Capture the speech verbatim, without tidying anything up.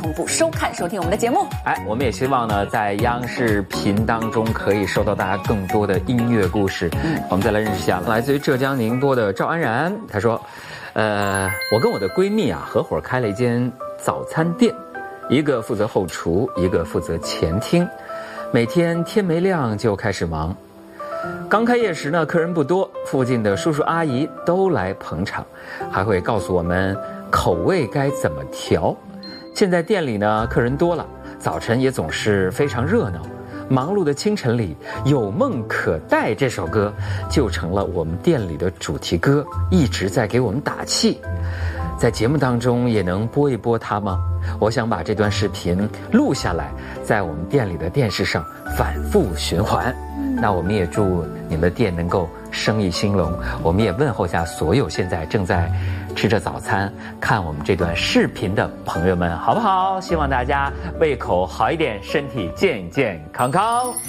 同步收看收听我们的节目。 哎，我们也希望呢，在央视频当中可以收到大家更多的音乐故事。嗯，我们再来认识一下来自于浙江宁波的赵安然，他说，呃，我跟我的闺蜜啊合伙开了一间早餐店，一个负责后厨，一个负责前厅，每天天没亮就开始忙。刚开业时呢，客人不多，附近的叔叔阿姨都来捧场，还会告诉我们口味该怎么调。现在店里呢，客人多了，早晨也总是非常热闹。忙碌的清晨里，《有梦可待》这首歌就成了我们店里的主题歌，一直在给我们打气。在节目当中也能播一播它吗？我想把这段视频录下来，在我们店里的电视上反复循环。那我们也祝你们的店能够生意兴隆，我们也问候一下所有现在正在吃着早餐看我们这段视频的朋友们，好不好？希望大家胃口好一点，身体健健康康。